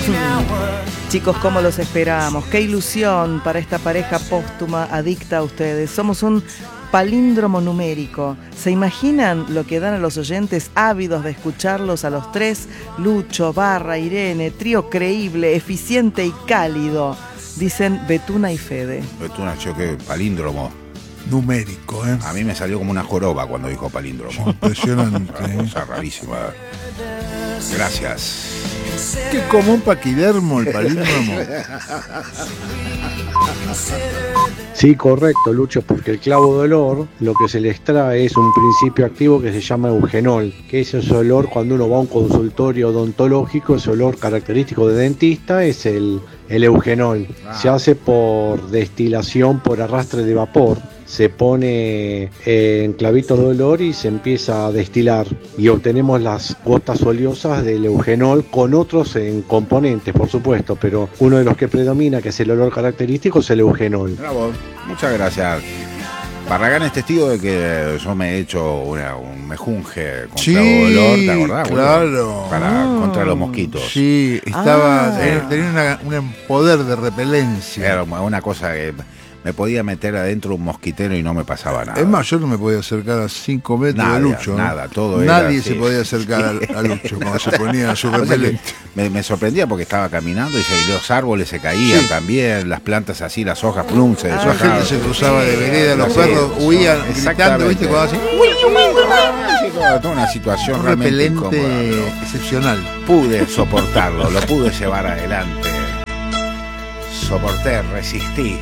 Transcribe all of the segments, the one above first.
Chicos, ¿cómo los esperamos? Qué ilusión para esta pareja póstuma adicta a ustedes. Somos un palíndromo numérico. ¿Se imaginan lo que dan a los oyentes ávidos de escucharlos a los tres? Lucho, Barra, Irene, trío creíble, eficiente y cálido. Dicen Betuna y Fede. Betuna, yo que palíndromo. Numérico, ¿eh? A mí me salió como una joroba cuando dijo palíndromo. Impresionante. Una cosa rarísima. Gracias. Qué común paquidermo el palíndromo. Sí, correcto, Lucho, porque el clavo de olor lo que se le extrae es un principio activo que se llama eugenol, que es ese olor cuando uno va a un consultorio odontológico, ese olor característico de dentista es el eugenol. Se hace por destilación, por arrastre de vapor. Se pone en clavitos de olor y se empieza a destilar y obtenemos las gotas oleosas del eugenol con otros en componentes, por supuesto, pero uno de los que predomina, que es el olor característico, es el eugenol. Bravo, muchas gracias. Barragán es testigo de que yo me he hecho un mejunje con clavo de olor, ¿te acordás? Claro. Contra los mosquitos. Sí, tenía un poder de repelencia. Era una cosa que me podía meter adentro un mosquitero y no me pasaba nada. Es más, yo no me podía acercar a 5 metros de Lucho. Nada, todo Nadie era, se podía acercar a Lucho cuando se ponía su repelente. Me sorprendía porque estaba caminando y los árboles se caían también, las plantas así, las hojas plum, se deshojaban. La gente se cruzaba de vereda, los perros huían gritando, ¿viste? Cuando así. Toda una situación Un realmente repelente incómoda, excepcional. Pude soportarlo, lo pude llevar adelante. Soporté, resistí.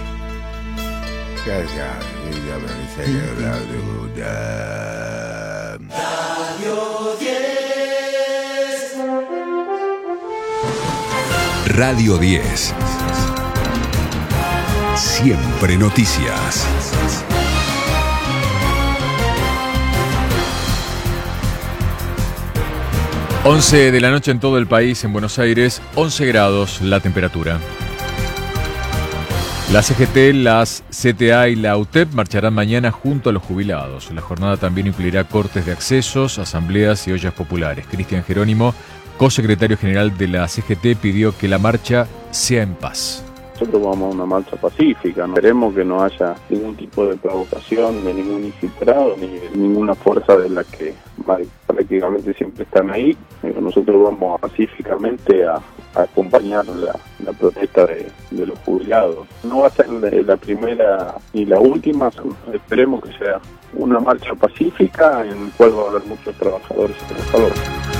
Radio 10. Siempre noticias. Once de la noche en todo el país, en Buenos Aires, 11 grados la temperatura. La CGT, las CTA y la UTEP marcharán mañana junto a los jubilados. La jornada también incluirá cortes de accesos, asambleas y ollas populares. Cristian Jerónimo, cosecretario general de la CGT, pidió que la marcha sea en paz. Nosotros vamos a una marcha pacífica, no queremos que no haya ningún tipo de provocación, de ningún infiltrado, ni de ninguna fuerza de la que prácticamente siempre están ahí. Nosotros vamos pacíficamente a acompañar la protesta de los jubilados. No va a ser la primera ni la última, esperemos que sea una marcha pacífica en la cual va a haber muchos trabajadores y trabajadoras.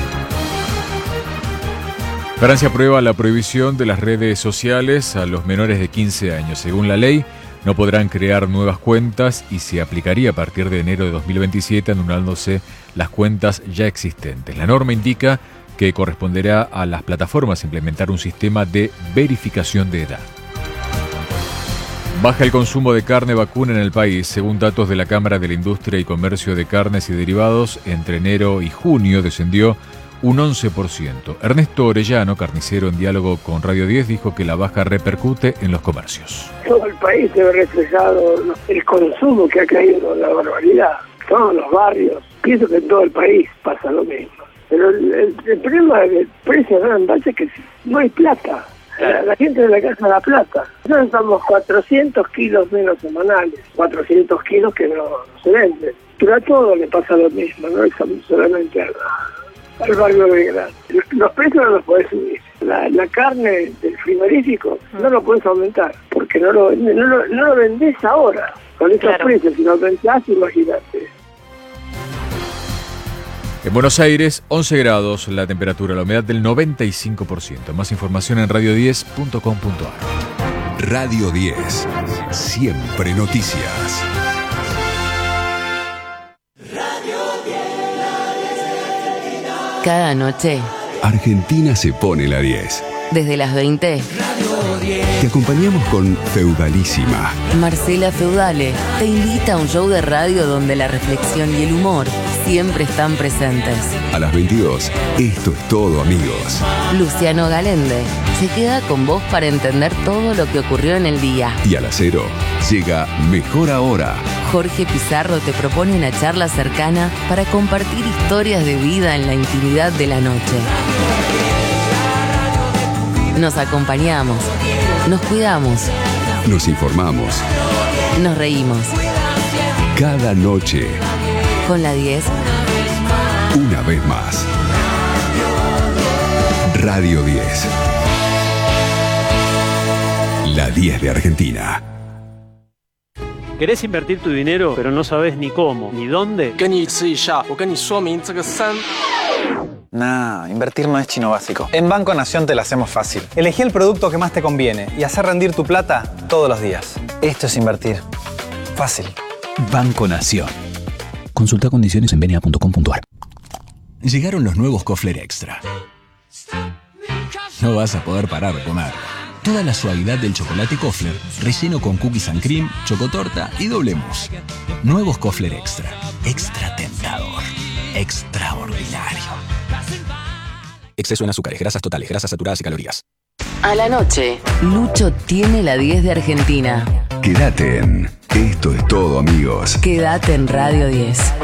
Francia aprueba la prohibición de las redes sociales a los menores de 15 años. Según la ley, no podrán crear nuevas cuentas y se aplicaría a partir de enero de 2027, anulándose las cuentas ya existentes. La norma indica que corresponderá a las plataformas implementar un sistema de verificación de edad. Baja el consumo de carne vacuna en el país. Según datos de la Cámara de la Industria y Comercio de Carnes y Derivados, entre enero y junio descendió un 11%. Ernesto Orellano, carnicero en diálogo con Radio 10, dijo que la baja repercute en los comercios. Todo el país se ve reflejado el consumo que ha caído, la barbaridad. Todos los barrios, pienso que en todo el país pasa lo mismo. Pero el problema del precio de base es que no hay plata. La gente de la casa da plata. Nosotros estamos 400 kilos menos semanales, 400 kilos que no se venden. Pero a todo le pasa lo mismo, no es solamente al barrio Belgrano. Los precios no los podés subir. La carne del frigorífico no lo podés aumentar, porque no lo vendés ahora con esos precios. Si lo vendás, imagínate. En Buenos Aires, 11 grados la temperatura, la humedad del 95%. Más información en radio10.com.ar. Radio 10. Siempre noticias. Cada noche, Argentina se pone la 10. desde las 20, Te acompañamos con Feudalísima. Marcela Feudale te invita a un show de radio donde la reflexión y el humor siempre están presentes. A las 22, esto es todo, amigos. Luciano Galende se queda con vos para entender todo lo que ocurrió en el día. Y a las 0, llega Mejor Ahora. Jorge Pizarro te propone una charla cercana para compartir historias de vida en la intimidad de la noche. Nos acompañamos, nos cuidamos, Nos informamos. nos reímos. Cada noche, Con la 10, una vez más. Radio 10. La 10 de Argentina. ¿Querés invertir tu dinero, pero no sabes ni cómo, ni dónde? Nah, invertir no es chino básico. En Banco Nación te la hacemos fácil. Elegí el producto que más te conviene y hacer rendir tu plata todos los días. Esto es invertir. Fácil. Banco Nación. Consulta condiciones en bna.com.ar. Llegaron los nuevos Kofler Extra. No vas a poder parar de comer. Toda la suavidad del chocolate Kofler, relleno con cookies and cream, chocotorta y doble mousse. Nuevos Kofler Extra. Extra tentador. Extraordinario. Exceso en azúcares, grasas totales, grasas saturadas y calorías. a la noche, Lucho tiene la 10 de Argentina. Quédate en Esto es todo, amigos. Quédate en Radio 10.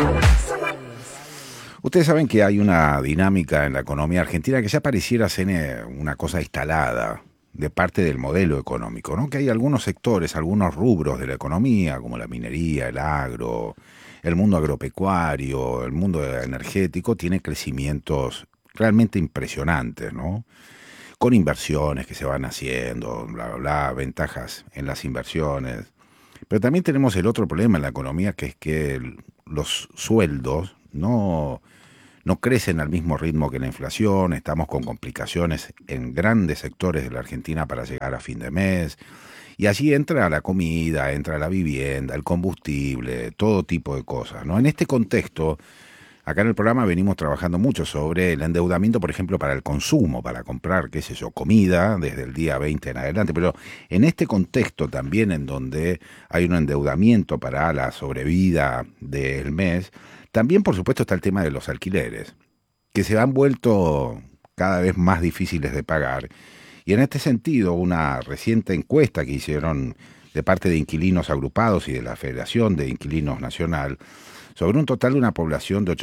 Ustedes saben que hay una dinámica en la economía argentina que ya pareciera ser una cosa instalada de parte del modelo económico, ¿no? Que hay algunos sectores, algunos rubros de la economía, como la minería, el agro, el mundo agropecuario, el mundo energético, tiene crecimientos realmente impresionantes, ¿no? Con inversiones que se van haciendo, bla, bla, bla, ventajas en las inversiones. Pero también tenemos el otro problema en la economía, que es que los sueldos no crecen al mismo ritmo que la inflación. Estamos con complicaciones en grandes sectores de la Argentina para llegar a fin de mes. Y allí entra la comida, entra la vivienda, el combustible, todo tipo de cosas, ¿no? En este contexto, acá en el programa venimos trabajando mucho sobre el endeudamiento, por ejemplo, para el consumo, para comprar, qué sé yo, comida desde el día 20 en adelante. Pero en este contexto también, en donde hay un endeudamiento para la sobrevida del mes, también, por supuesto, está el tema de los alquileres, que se han vuelto cada vez más difíciles de pagar. Y en este sentido, una reciente encuesta que hicieron de parte de Inquilinos Agrupados y de la Federación de Inquilinos Nacional, sobre un total de una población de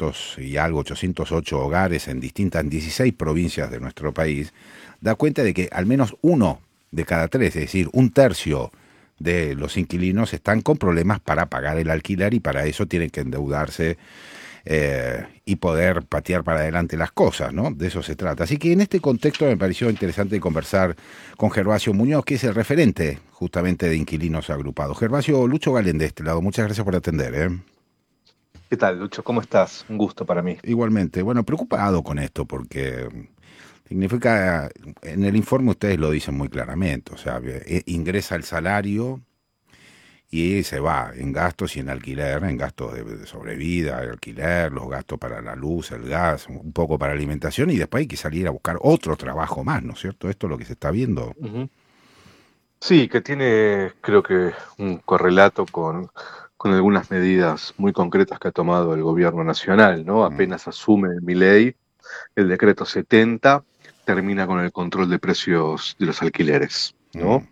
808 hogares en 16 provincias de nuestro país, da cuenta de que al menos uno de cada tres, es decir, un tercio de los inquilinos están con problemas para pagar el alquiler y para eso tienen que endeudarse y poder patear para adelante las cosas, ¿no? De eso se trata. Así que en este contexto me pareció interesante conversar con Gervasio Muñoz, que es el referente justamente de Inquilinos Agrupados. Gervasio, Lucho Galen de este lado, muchas gracias por atender, ¿Qué tal, Lucho? ¿Cómo estás? Un gusto para mí. Igualmente. Bueno, preocupado con esto porque significa, en el informe ustedes lo dicen muy claramente, o sea, ingresa el salario y se va en gastos y en alquiler, en gastos de sobrevida, el alquiler, los gastos para la luz, el gas, un poco para alimentación, y después hay que salir a buscar otro trabajo más, ¿no es cierto? Esto es lo que se está viendo. Uh-huh. Sí, que tiene, creo que, un correlato con algunas medidas muy concretas que ha tomado el gobierno nacional, ¿no? Apenas asume Milei, el decreto 70 termina con el control de precios de los alquileres, ¿no?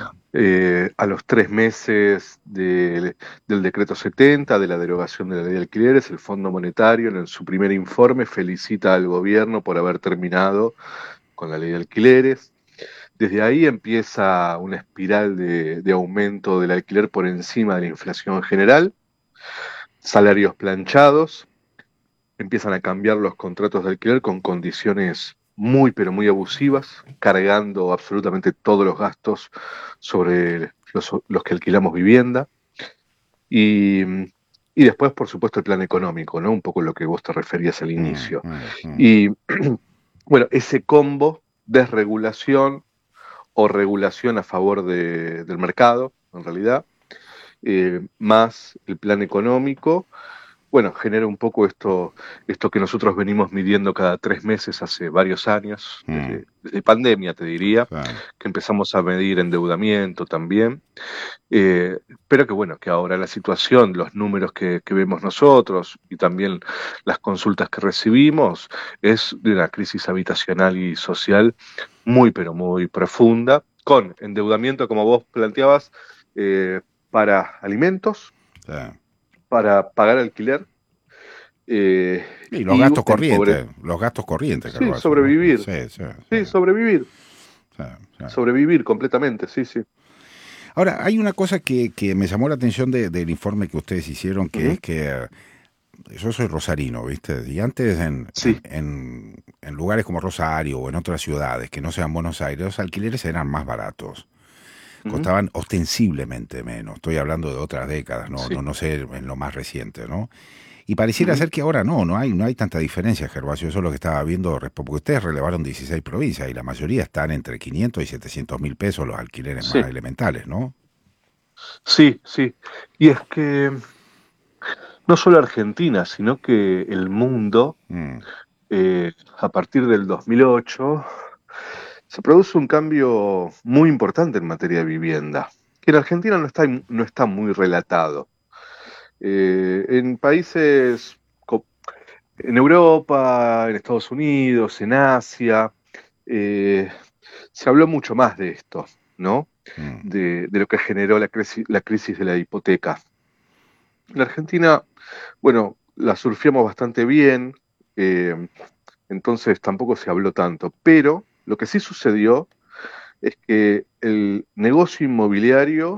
A los 3 meses del decreto 70, de la derogación de la ley de alquileres, el Fondo Monetario en su primer informe felicita al gobierno por haber terminado con la ley de alquileres. Desde ahí empieza una espiral de aumento del alquiler por encima de la inflación general, salarios planchados, empiezan a cambiar los contratos de alquiler con condiciones muy, pero muy abusivas, cargando absolutamente todos los gastos sobre los que alquilamos vivienda. Y después, por supuesto, el plan económico, ¿no? Un poco lo que vos te referías al inicio. Y bueno, ese combo, desregulación o regulación a favor del mercado, en realidad, más el plan económico, bueno, genera un poco esto que nosotros venimos midiendo cada 3 meses hace varios años, desde pandemia te diría, que empezamos a medir endeudamiento también, pero que bueno, que ahora la situación, los números que vemos nosotros y también las consultas que recibimos es de una crisis habitacional y social muy pero muy profunda, con endeudamiento, como vos planteabas, para alimentos, para pagar alquiler. Y los gastos corrientes, Carlos. Sí, sobrevivir. Sí, sobrevivir. sobrevivir completamente, sí. Ahora, hay una cosa que me llamó la atención del informe que ustedes hicieron, que es que yo soy rosarino, ¿viste? Y antes en lugares como Rosario o en otras ciudades que no sean Buenos Aires, los alquileres eran más baratos. Costaban ostensiblemente menos. Estoy hablando de otras décadas, no sé en lo más reciente, ¿no? Y pareciera ser que ahora no hay tanta diferencia, Gervasio. Eso es lo que estaba viendo, porque ustedes relevaron 16 provincias y la mayoría están entre 500 y 700 mil pesos los alquileres más elementales, ¿no? Sí. Y es que no solo Argentina, sino que el mundo, a partir del 2008, se produce un cambio muy importante en materia de vivienda, que en Argentina no está muy relatado. En países, en Europa, en Estados Unidos, en Asia, se habló mucho más de esto, ¿no? De lo que generó la crisis de la hipoteca. En Argentina, bueno, la surfeamos bastante bien, entonces tampoco se habló tanto, pero lo que sí sucedió es que el negocio inmobiliario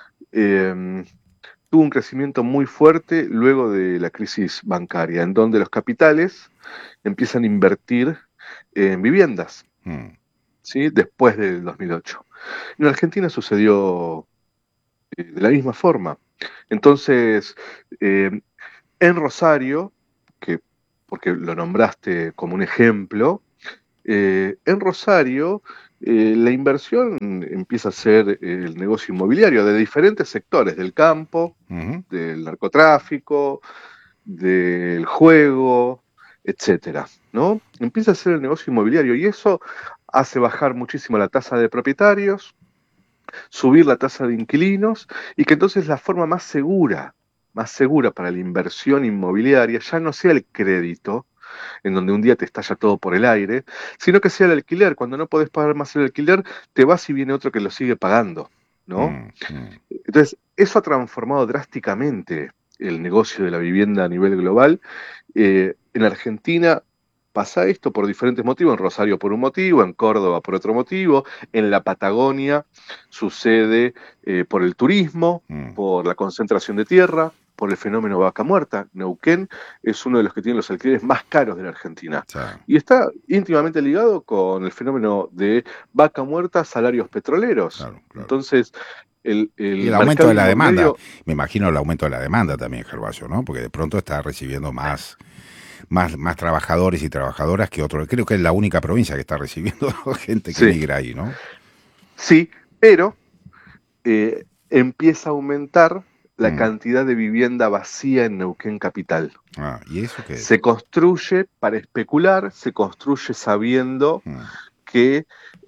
tuvo un crecimiento muy fuerte luego de la crisis bancaria, en donde los capitales empiezan a invertir en viviendas, ¿sí? Después del 2008. En Argentina sucedió de la misma forma. Entonces, en Rosario, porque lo nombraste como un ejemplo, en Rosario la inversión empieza a ser el negocio inmobiliario de diferentes sectores, del campo, del narcotráfico, del juego, etcétera, ¿no? Empieza a ser el negocio inmobiliario y eso hace bajar muchísimo la tasa de propietarios, subir la tasa de inquilinos y que entonces la forma más segura para la inversión inmobiliaria ya no sea el crédito, en donde un día te estalla todo por el aire, sino que sea el alquiler. Cuando no podés pagar más el alquiler, te vas y viene otro que lo sigue pagando, ¿no? Entonces, eso ha transformado drásticamente el negocio de la vivienda a nivel global. En Argentina pasa esto por diferentes motivos, en Rosario por un motivo, en Córdoba por otro motivo, en la Patagonia sucede por el turismo, por la concentración de tierra, por el fenómeno vaca muerta. Neuquén es uno de los que tiene los alquileres más caros de la Argentina. Y está íntimamente ligado con el fenómeno de vaca muerta, salarios petroleros. Entonces, y el aumento de la demanda. Me imagino el aumento de la demanda también, Gervasio, ¿no? Porque de pronto está recibiendo más trabajadores y trabajadoras que otros. Creo que es la única provincia que está recibiendo gente que migra ahí, ¿no? Sí, pero empieza a aumentar la cantidad de vivienda vacía en Neuquén capital. ¿Y eso qué es? Se construye para especular, se construye sabiendo que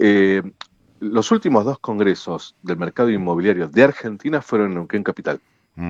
los últimos 2 congresos del mercado inmobiliario de Argentina fueron en Neuquén capital.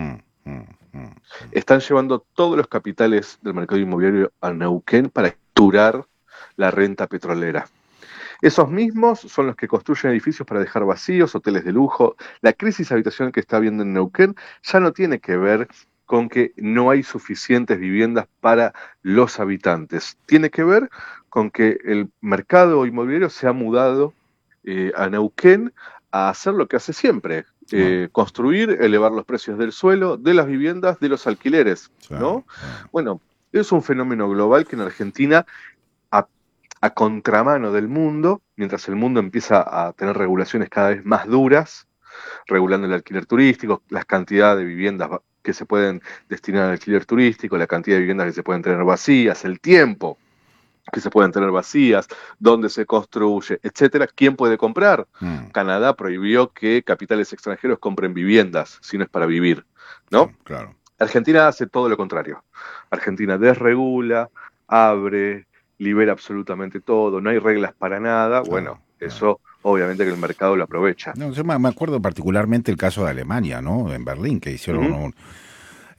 Están llevando todos los capitales del mercado inmobiliario a Neuquén para capturar la renta petrolera. Esos mismos son los que construyen edificios para dejar vacíos, hoteles de lujo. La crisis habitacional que está habiendo en Neuquén ya no tiene que ver con que no hay suficientes viviendas para los habitantes. Tiene que ver con que el mercado inmobiliario se ha mudado a Neuquén a hacer lo que hace siempre. Construir, elevar los precios del suelo, de las viviendas, de los alquileres, ¿no? Bueno, es un fenómeno global que en Argentina, a contramano del mundo, mientras el mundo empieza a tener regulaciones cada vez más duras, regulando el alquiler turístico, las cantidades de viviendas que se pueden destinar al alquiler turístico, la cantidad de viviendas que se pueden tener vacías, el tiempo que se pueden tener vacías, dónde se construye, etcétera. ¿Quién puede comprar? Canadá prohibió que capitales extranjeros compren viviendas, si no es para vivir, ¿no? Claro. Argentina hace todo lo contrario. Argentina desregula, abre, libera absolutamente todo, no hay reglas para nada. Bueno, eso obviamente que el mercado lo aprovecha. No, yo me acuerdo particularmente el caso de Alemania, ¿no? En Berlín, que hicieron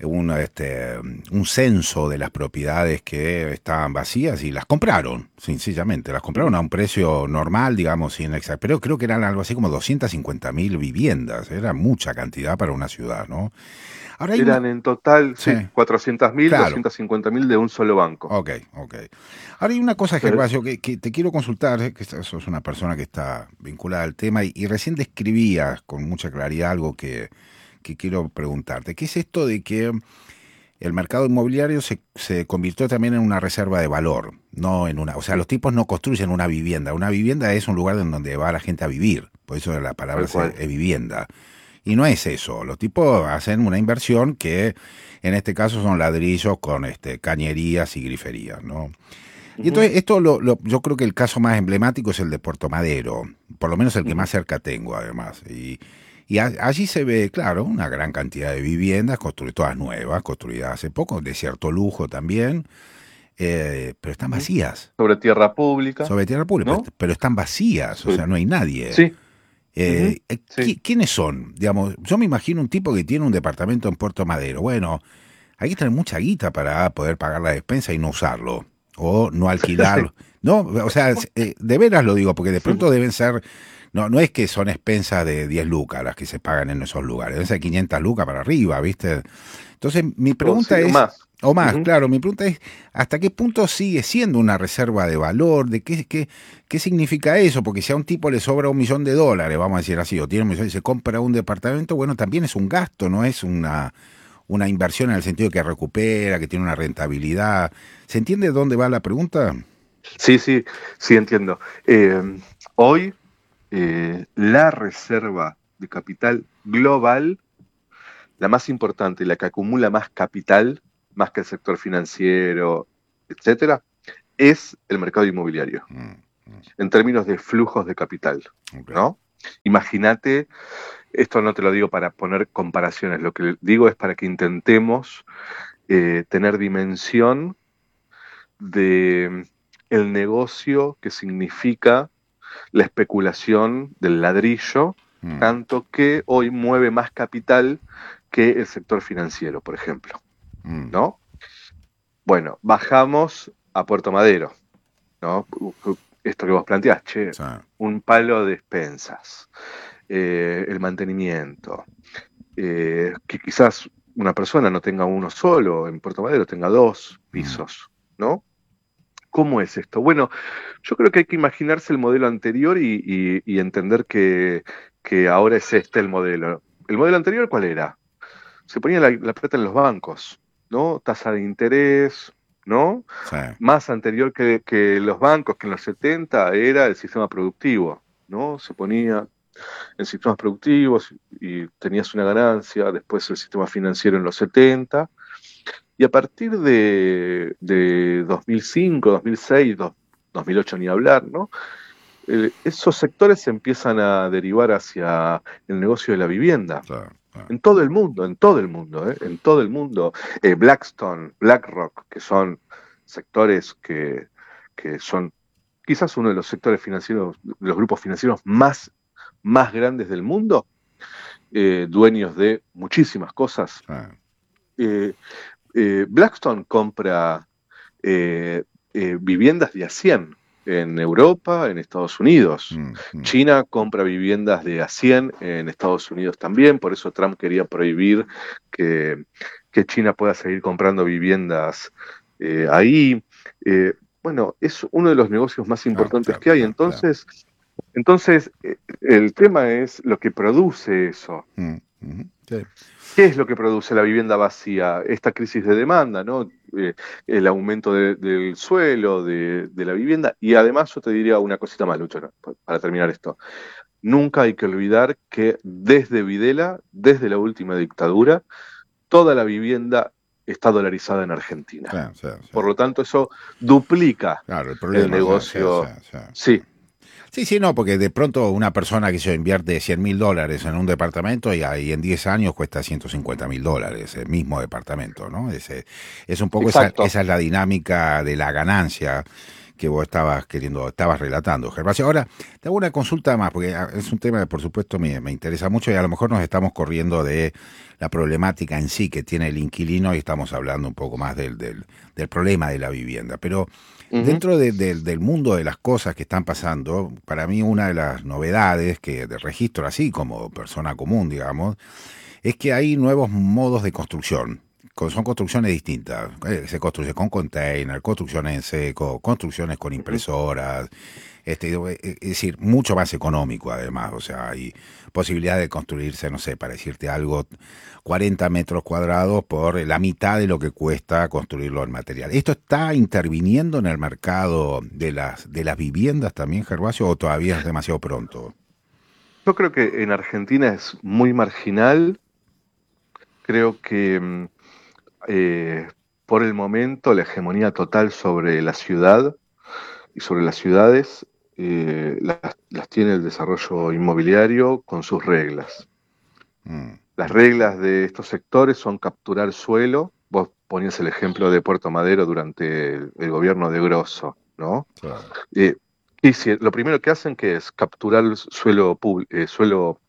un censo de las propiedades que estaban vacías y las compraron, sencillamente. Las compraron a un precio normal, digamos, sin pero creo que eran algo así como 250.000 viviendas. Era mucha cantidad para una ciudad, ¿no? Ahora eran en total, sí, 400.000, claro. 250.000 de un solo banco. Ok. Ahora hay una cosa, Gervasio, que te quiero consultar, que sos una persona que está vinculada al tema y recién describías con mucha claridad algo que quiero preguntarte. ¿Qué es esto de que el mercado inmobiliario se convirtió también en una reserva de valor? No en una, o sea, los tipos no construyen una vivienda. Una vivienda es un lugar en donde va la gente a vivir. Por eso la palabra es vivienda. Y no es eso. Los tipos hacen una inversión que en este caso son ladrillos con cañerías y griferías, ¿no? Y entonces esto yo creo que el caso más emblemático es el de Puerto Madero, por lo menos el que más cerca tengo además. Y allí se ve, claro, una gran cantidad de viviendas, todas nuevas, construidas hace poco, de cierto lujo también, pero están vacías. Sobre tierra pública. ¿No? pero están vacías, o sea, no hay nadie. Sí. ¿Quiénes son? Digamos, yo me imagino un tipo que tiene un departamento en Puerto Madero. Bueno, hay que tener mucha guita para poder pagar la despensa y no usarlo, o no alquilarlo. No, o sea, de veras lo digo, porque de pronto deben ser... No es que son expensas de 10 lucas las que se pagan en esos lugares, deben ser 500 lucas para arriba, ¿viste? Entonces, mi pregunta es... O más, claro. Mi pregunta es, ¿hasta qué punto sigue siendo una reserva de valor? ¿De qué significa eso? Porque si a un tipo le sobra $1 millón, vamos a decir así, o tiene $1 millón y se compra un departamento, bueno, también es un gasto, no es una inversión en el sentido de que recupera, que tiene una rentabilidad. ¿Se entiende dónde va la pregunta? Sí, entiendo. Hoy, la reserva de capital global, la más importante, la que acumula más capital, más que el sector financiero, etcétera, es el mercado inmobiliario, en términos de flujos de capital, ¿no? Imagínate, esto no te lo digo para poner comparaciones, lo que digo es para que intentemos tener dimensión de el negocio que significa la especulación del ladrillo, tanto que hoy mueve más capital que el sector financiero, por ejemplo. ¿No? Bueno, bajamos a Puerto Madero, ¿no? Esto que vos planteás, un palo de expensas, el mantenimiento, que quizás una persona no tenga uno solo, en Puerto Madero tenga 2 pisos, ¿no? ¿Cómo es esto? Bueno, yo creo que hay que imaginarse el modelo anterior y entender que ahora es el modelo. ¿El modelo anterior cuál era? Se ponía la plata en los bancos, ¿no? Tasa de interés, ¿no? Sí. Más anterior que los bancos, que en los 70 era el sistema productivo, ¿no? Se ponía en sistemas productivos y tenías una ganancia, después el sistema financiero en los 70, y a partir de 2005, 2006, 2008 ni hablar, ¿no? Esos sectores se empiezan a derivar hacia el negocio de la vivienda. Sí. En todo el mundo, en todo el mundo. Blackstone, BlackRock, que son sectores que son quizás uno de los sectores financieros, los grupos financieros más grandes del mundo, dueños de muchísimas cosas. Blackstone compra viviendas de A100 en Europa, en Estados Unidos. China compra viviendas de A100 en Estados Unidos también, por eso Trump quería prohibir que China pueda seguir comprando viviendas ahí. Bueno, es uno de los negocios más importantes que hay. Entonces, el tema es lo que produce eso. Sí. ¿Qué es lo que produce la vivienda vacía? Esta crisis de demanda, ¿no? El aumento del suelo, de la vivienda. Y además yo te diría una cosita más, Lucho, ¿no? Para terminar esto. Nunca hay que olvidar que desde Videla, desde la última dictadura, toda la vivienda está dolarizada en Argentina. Sí. Por lo tanto, eso duplica el negocio. Sí. Sí, no, porque de pronto una persona que se invierte $100.000 en un departamento y en 10 años cuesta $150.000 el mismo departamento, ¿no? Es un poco esa es la dinámica de la ganancia que vos estabas relatando, Gervasio. Ahora, te hago una consulta más, porque es un tema que por supuesto me interesa mucho y a lo mejor nos estamos corriendo de la problemática en sí que tiene el inquilino y estamos hablando un poco más del problema de la vivienda. Pero dentro del mundo de las cosas que están pasando, para mí una de las novedades que de registro así como persona común, digamos, es que hay nuevos modos de construcción. Son construcciones distintas. Se construye con container, construcciones en seco, construcciones con impresoras. Es decir, mucho más económico además. O sea, hay posibilidad de construirse, no sé, para decirte algo, 40 metros cuadrados por la mitad de lo que cuesta construirlo en material. ¿Esto está interviniendo en el mercado de las viviendas también, Gervasio, o todavía es demasiado pronto? Yo creo que en Argentina es muy marginal. Creo que por el momento la hegemonía total sobre la ciudad y sobre las ciudades las tiene el desarrollo inmobiliario con sus reglas. Las reglas de estos sectores son capturar suelo. Vos ponías el ejemplo de Puerto Madero durante el gobierno de Grosso, ¿no? Claro. Lo primero que hacen que es capturar suelo público,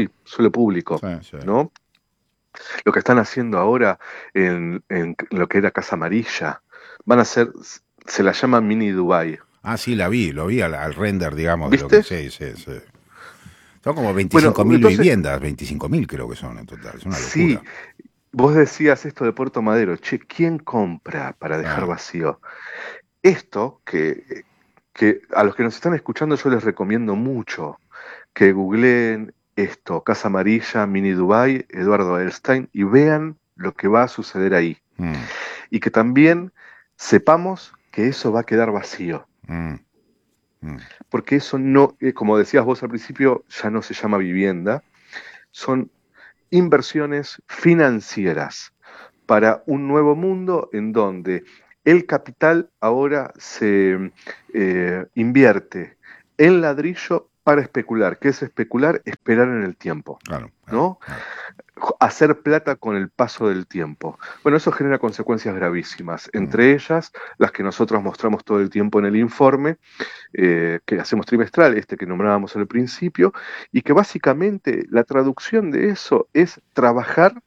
sí. ¿No? Lo que están haciendo ahora en lo que era Casa Amarilla, van a hacer, se la llama Mini Dubái. Ah, sí, lo vi al render, digamos. ¿Viste? De lo que sí. Son como 25.000 viviendas, 25.000 creo que son en total, es una locura. Sí, vos decías esto de Puerto Madero, ¿quién compra para dejar vacío? Esto, que a los que nos están escuchando yo les recomiendo mucho que googleen esto, Casa Amarilla, Mini Dubái, Eduardo Edelstein, y vean lo que va a suceder ahí. Y que también sepamos que eso va a quedar vacío. Porque eso no, como decías vos al principio, ya no se llama vivienda, son inversiones financieras para un nuevo mundo en donde el capital ahora se invierte en ladrillo para especular. ¿Qué es especular? Esperar en el tiempo, ¿no? Hacer plata con el paso del tiempo. Bueno, eso genera consecuencias gravísimas, entre ellas las que nosotros mostramos todo el tiempo en el informe que hacemos trimestral, que nombrábamos al principio, y que básicamente la traducción de eso es trabajar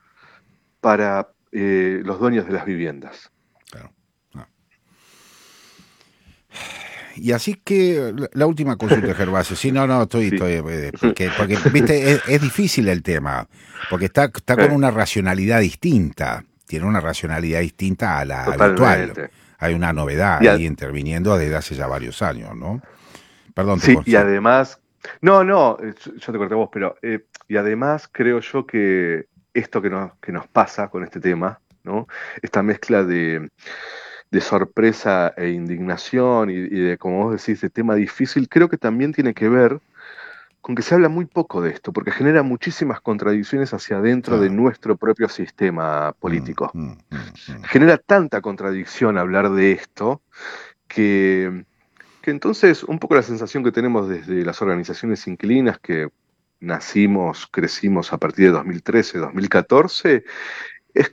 para los dueños de las viviendas. Y así que la última consulta, Gervasio. Sí, estoy porque viste, es difícil el tema, porque está con una racionalidad distinta, tiene una racionalidad distinta a la habitual. Hay una novedad ahí interviniendo desde hace ya varios años, ¿no? Perdón. Sí, y además, yo te corté a vos, pero y además creo yo que esto que nos pasa con este tema, ¿no? Esta mezcla de sorpresa e indignación y de, como vos decís, de tema difícil, creo que también tiene que ver con que se habla muy poco de esto, porque genera muchísimas contradicciones hacia adentro de nuestro propio sistema político. Genera tanta contradicción hablar de esto que entonces un poco la sensación que tenemos desde las organizaciones inquilinas que crecimos a partir de 2013, 2014, es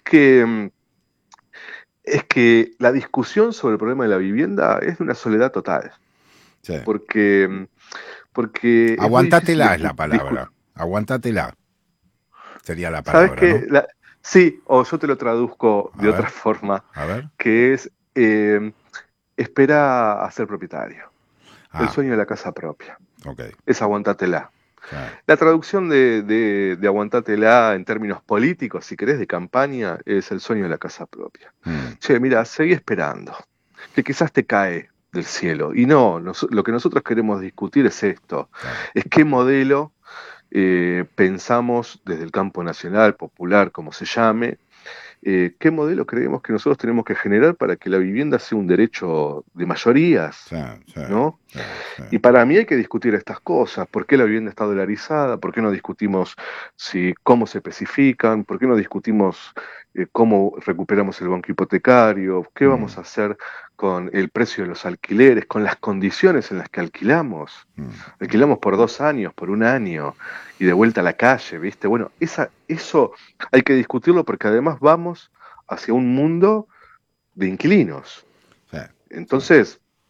que la discusión sobre el problema de la vivienda es de una soledad total. Sí. Porque aguantátela es la palabra. Aguantátela sería la palabra. ¿Sabes qué? ¿No? Sí, o yo te lo traduzco de otra forma. A ver. Que es espera a ser propietario. El sueño de la casa propia. Okay. Es aguantátela. Claro. La traducción de aguantátela en términos políticos, si querés, de campaña, es el sueño de la casa propia. Che, mira, seguí esperando, que quizás te cae del cielo. Y lo que nosotros queremos discutir es esto, es qué modelo pensamos desde el campo nacional, popular, como se llame, qué modelo creemos que nosotros tenemos que generar para que la vivienda sea un derecho de mayorías, ¿no? Y para mí hay que discutir estas cosas. ¿Por qué la vivienda está dolarizada? ¿Por qué no discutimos cómo se especifican? ¿Por qué no discutimos cómo recuperamos el banco hipotecario? ¿Qué vamos a hacer con el precio de los alquileres? ¿Con las condiciones en las que alquilamos? Alquilamos por 2 años, por 1 año, y de vuelta a la calle, ¿viste? Bueno, eso hay que discutirlo porque además vamos hacia un mundo de inquilinos. Entonces,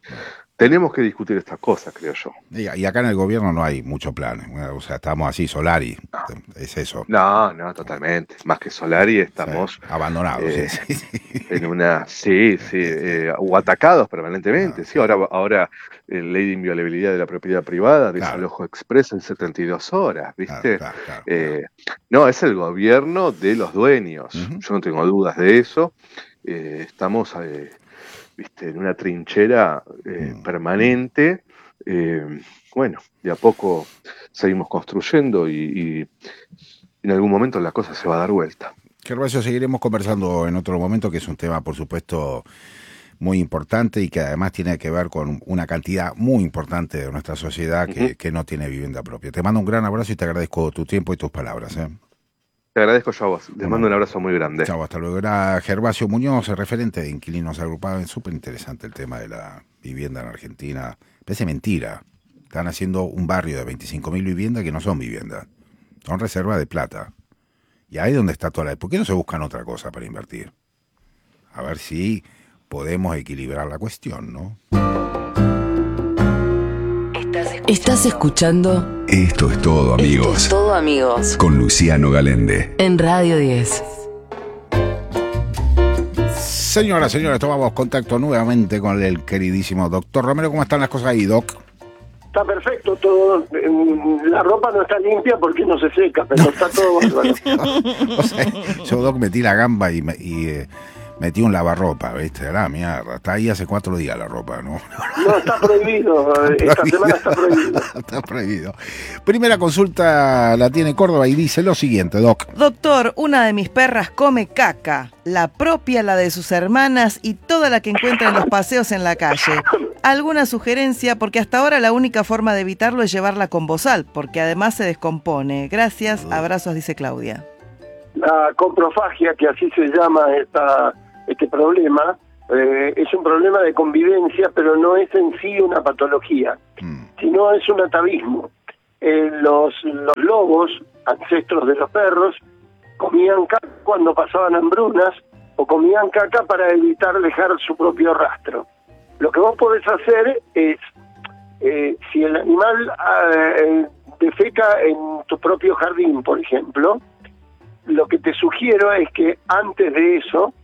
Tenemos que discutir estas cosas, creo yo. Y acá en el gobierno no hay mucho plan. O sea, estamos así, Solari. Es eso. No, totalmente. Más que Solari estamos... abandonados. En una... o atacados permanentemente. Sí, ahora ley de inviolabilidad de la propiedad privada, desalojo express en 72 horas, ¿viste? No, es el gobierno de los dueños. Yo no tengo dudas de eso. Estamos... en una trinchera permanente. Bueno, de a poco seguimos construyendo y en algún momento la cosa se va a dar vuelta. Gervasio, seguiremos conversando en otro momento, que es un tema, por supuesto, muy importante y que además tiene que ver con una cantidad muy importante de nuestra sociedad que no tiene vivienda propia. Te mando un gran abrazo y te agradezco tu tiempo y tus palabras. Te agradezco yo a vos. Les mando un abrazo muy grande. Chao, hasta luego. Era Gervasio Muñoz, el referente de Inquilinos Agrupados. Es súper interesante el tema de la vivienda en Argentina. Parece mentira. Están haciendo un barrio de 25.000 viviendas que no son viviendas. Son reservas de plata. Y ahí es donde está toda la... ¿Por qué no se buscan otra cosa para invertir? A ver si podemos equilibrar la cuestión, ¿no? Estás escuchando Esto es todo, amigos. Esto es todo, amigos. Con Luciano Galende. En Radio 10. Señoras, tomamos contacto nuevamente con el queridísimo doctor Romero. ¿Cómo están las cosas ahí, Doc? Está perfecto todo. La ropa no está limpia porque no se seca, pero está todo bárbaro. O sea, yo, Doc, metí la gamba y metí un lavarropa, ¿viste? La mierda. Está ahí hace 4 días la ropa, ¿no? No, está prohibido. Esta semana está prohibido. Está prohibido. Primera consulta la tiene Córdoba y dice lo siguiente, Doc. Doctor, una de mis perras come caca. La propia, la de sus hermanas y toda la que encuentra en los paseos en la calle. ¿Alguna sugerencia? Porque hasta ahora la única forma de evitarlo es llevarla con bozal, porque además se descompone. Gracias, abrazos, dice Claudia. La coprofagia, que así se llama este problema, es un problema de convivencia, pero no es en sí una patología, sino es un atavismo. Los lobos, ancestros de los perros, comían caca cuando pasaban hambrunas o comían caca para evitar dejar su propio rastro. Lo que vos podés hacer es, si el animal defeca en tu propio jardín, por ejemplo, lo que te sugiero es que antes de eso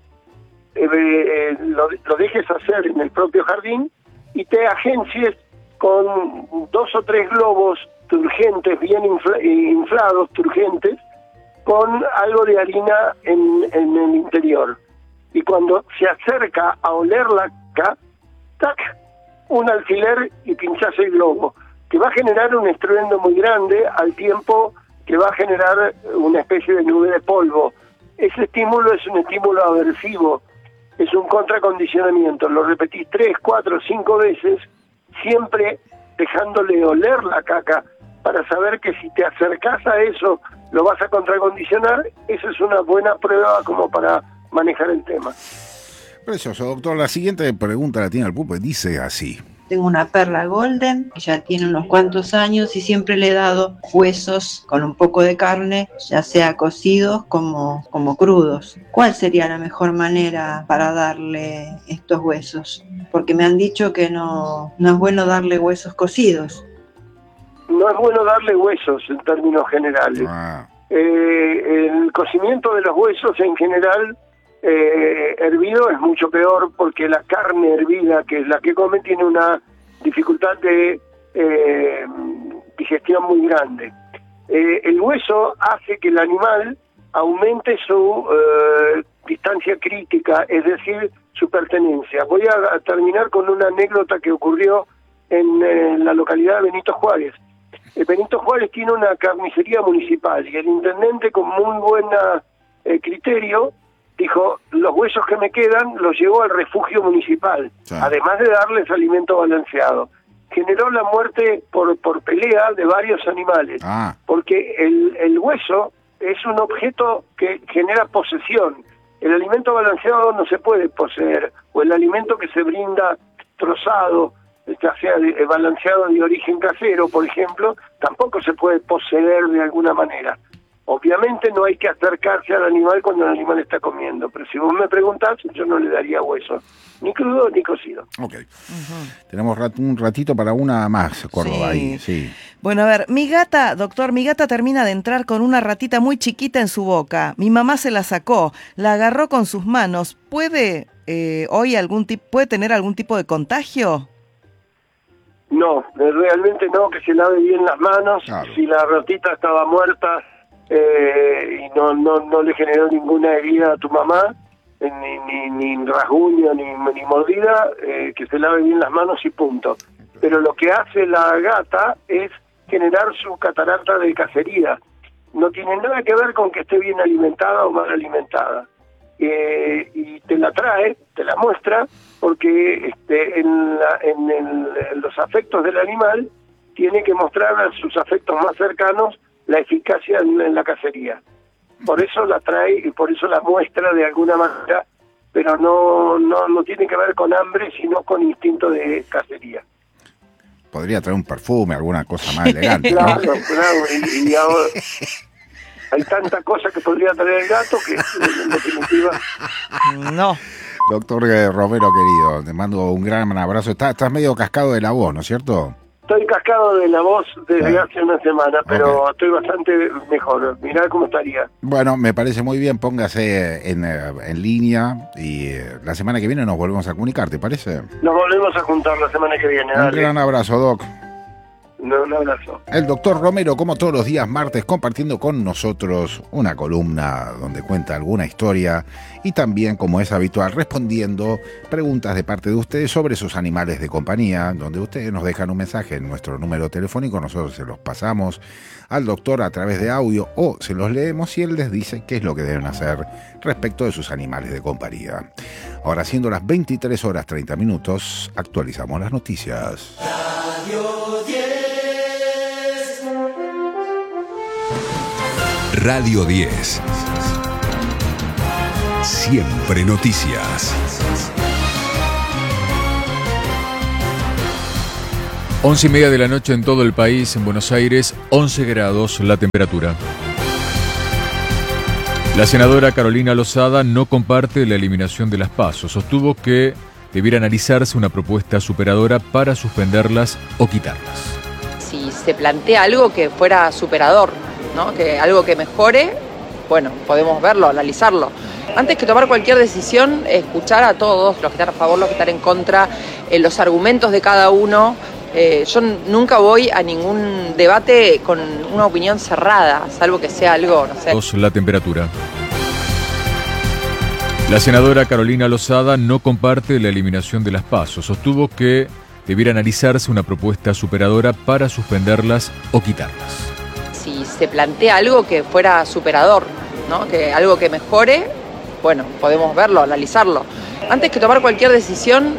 lo dejes hacer en el propio jardín y te agencies con 2 o 3 globos turgentes, bien inflados, turgentes, con algo de harina en el interior. Y cuando se acerca a oler la caca, ¡tac!, un alfiler y pinchás el globo, que va a generar un estruendo muy grande al tiempo que va a generar una especie de nube de polvo. Ese estímulo es un estímulo aversivo, es un contracondicionamiento. Lo repetís 3, 4, 5 veces, siempre dejándole oler la caca, para saber que si te acercás a eso, lo vas a contracondicionar. Esa es una buena prueba como para manejar el tema. Precioso, doctor. La siguiente pregunta la tiene el pulpo y dice así. Tengo una perla golden que ya tiene unos cuantos años y siempre le he dado huesos con un poco de carne, ya sea cocidos como crudos. ¿Cuál sería la mejor manera para darle estos huesos? Porque me han dicho que no es bueno darle huesos cocidos. No es bueno darle huesos en términos generales. El cocimiento de los huesos en general hervido es mucho peor, porque la carne hervida, que es la que come, tiene una dificultad de digestión muy grande. El hueso hace que el animal aumente su distancia crítica, es decir, su pertenencia. Voy a terminar con una anécdota que ocurrió en la localidad de Benito Juárez. Benito Juárez tiene una carnicería municipal y el intendente, con muy buen criterio, dijo: los huesos que me quedan los llevo al refugio municipal, además de darles alimento balanceado. Generó la muerte por pelea de varios animales, porque el hueso es un objeto que genera posesión. El alimento balanceado no se puede poseer, o el alimento que se brinda trozado, ya sea balanceado de origen casero, por ejemplo, tampoco se puede poseer de alguna manera. Obviamente no hay que acercarse al animal cuando el animal está comiendo, pero si vos me preguntás, yo no le daría hueso, ni crudo ni cocido. Ok. Tenemos un ratito para una más, Córdoba, ahí, sí. Bueno, a ver, mi gata termina de entrar con una ratita muy chiquita en su boca. Mi mamá se la sacó, la agarró con sus manos. ¿Puede tener algún tipo de contagio? No, realmente no, que se lave bien las manos. Claro. Si la ratita estaba muerta y no le generó ninguna herida a tu mamá, ni rasguño, ni mordida, que se lave bien las manos y punto. Pero lo que hace la gata es generar su catarata de cacería. No tiene nada que ver con que esté bien alimentada o mal alimentada. Y te la trae, te la muestra, porque en los afectos del animal tiene que mostrar a sus afectos más cercanos la eficacia en la cacería. Por eso la trae y por eso la muestra de alguna manera, pero no tiene que ver con hambre, sino con instinto de cacería. Podría traer un perfume, alguna cosa más elegante, ¿no? Claro, y ahora hay tanta cosa que podría traer el gato que en definitiva... No. Doctor Romero, querido, te mando un gran abrazo. Estás medio cascado de la voz, ¿no es cierto? Estoy cascado de la voz desde hace una semana, pero estoy bastante mejor. Mirá cómo estaría. Bueno, me parece muy bien. Póngase en línea y la semana que viene nos volvemos a comunicar, ¿te parece? Nos volvemos a juntar la semana que viene. Un gran abrazo, Doc. Un abrazo. El doctor Romero, como todos los días martes, compartiendo con nosotros una columna donde cuenta alguna historia y también, como es habitual, respondiendo preguntas de parte de ustedes sobre sus animales de compañía, donde ustedes nos dejan un mensaje en nuestro número telefónico, nosotros se los pasamos al doctor a través de audio o se los leemos y él les dice qué es lo que deben hacer respecto de sus animales de compañía. Ahora, siendo las 23:30, actualizamos las noticias. Radio 10. Radio 10. Siempre noticias. 11:30 de la noche en todo el país. En Buenos Aires, 11 grados la temperatura. La senadora Carolina Lozada no comparte la eliminación de las PASO. Sostuvo que debiera analizarse una propuesta superadora para suspenderlas o quitarlas. Si se plantea algo que fuera superador, ¿no? Que algo que mejore, bueno, podemos verlo, analizarlo. Antes que tomar cualquier decisión, escuchar a todos, los que están a favor, los que están en contra, los argumentos de cada uno. Yo nunca voy a ningún debate con una opinión cerrada, salvo que sea algo, no sé. La temperatura. La senadora Carolina Lozada no comparte la eliminación de las PASO. Sostuvo que debiera analizarse una propuesta superadora para suspenderlas o quitarlas. Si se plantea algo que fuera superador, ¿no? Que algo que mejore, bueno, podemos verlo, analizarlo. Antes que tomar cualquier decisión,